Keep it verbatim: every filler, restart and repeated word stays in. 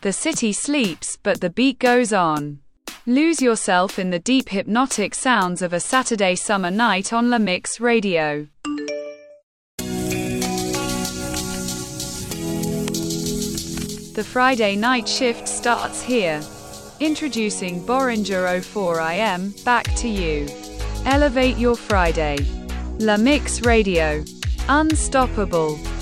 The city sleeps, but the beat goes on. Lose yourself in the deep hypnotic sounds of a Saturday summer night on La Mix Radio. The Friday night shift starts here. Introducing Boringer oh four I M, back to you. Elevate your Friday. La Mix Radio. Unstoppable.